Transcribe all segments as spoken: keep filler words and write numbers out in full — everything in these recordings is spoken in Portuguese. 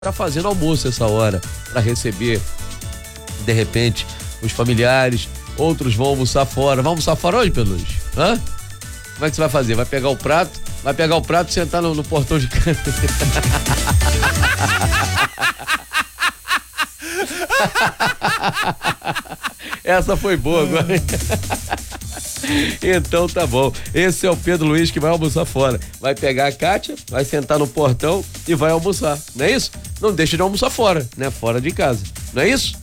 tá fazendo almoço essa hora, para receber, de repente, os familiares. Outros vão almoçar fora. Vão almoçar fora hoje, Pedro Luiz? Hã? Como é que você vai fazer? Vai pegar o prato, vai pegar o prato e sentar no, no portão de casa. Essa foi boa agora. Então tá bom. Esse é o Pedro Luiz que vai almoçar fora. Vai pegar a Kátia, vai sentar no portão e vai almoçar. Não é isso? Não deixa de almoçar fora, né? Fora de casa. Não é isso?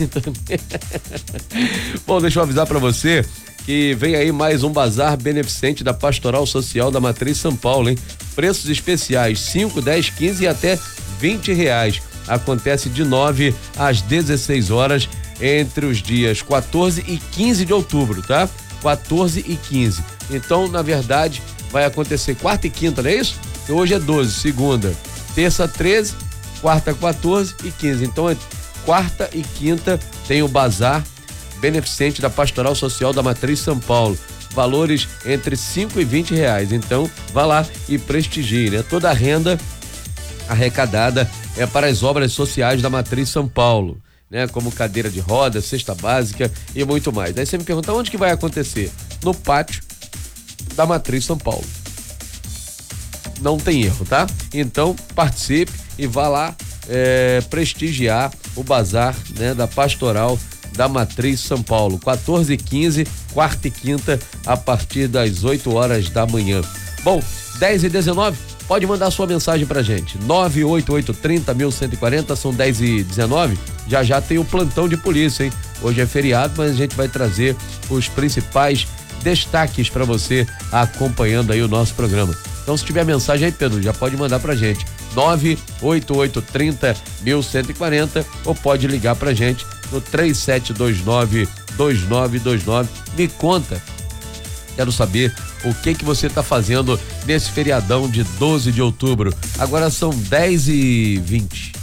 Bom, deixa eu avisar pra você que vem aí mais um bazar beneficente da Pastoral Social da Matriz São Paulo, hein? Preços especiais, cinco, dez, quinze e até vinte reais. Acontece de nove às dezesseis horas entre os dias quatorze e quinze de outubro, tá? quatorze e quinze. Então, na verdade, vai acontecer quarta e quinta, não é isso? Hoje é doze, segunda, terça treze, quarta quatorze e quinze. Então, é quarta e quinta tem o bazar beneficente da Pastoral Social da Matriz São Paulo. Valores entre cinco e vinte reais. Então, vá lá e prestigie, né? Toda a renda arrecadada é para as obras sociais da Matriz São Paulo, né? Como cadeira de roda, cesta básica e muito mais. Aí você me pergunta onde que vai acontecer? No pátio da Matriz São Paulo. Não tem erro, tá? Então, participe e vá lá é, prestigiar o bazar, né, da Pastoral da Matriz São Paulo, quatorze e quinze, quarta e quinta, a partir das oito horas da manhã. Bom, dez e dezenove, pode mandar sua mensagem pra gente, nove oito oito, trinta, mil cento e quarenta, são dez e dezenove, já já tem o plantão de polícia, hein? Hoje é feriado, mas a gente vai trazer os principais destaques para você acompanhando aí o nosso programa. Então, se tiver mensagem aí, Pedro, já pode mandar pra gente, nove oito oito, trinta, mil cento e quarenta, ou pode ligar pra gente no três sete dois nove, dois nove dois nove. Me conta, quero saber o que que você tá fazendo nesse feriadão de doze de outubro. Agora são dez e vinte.